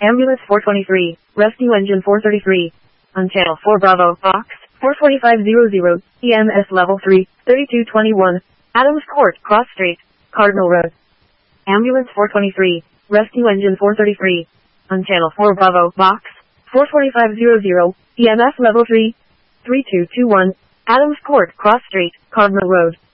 Ambulance 423, Rescue Engine 433. On Channel 4 Bravo, Box 42500, EMS Level 3, 3221, Adams Court, Cross Street, Cardinal Road. Ambulance 423, Rescue Engine 433. On Channel 4 Bravo, Box 42500, EMS Level 3, 3221, Adams Court, Cross Street, Cardinal Road.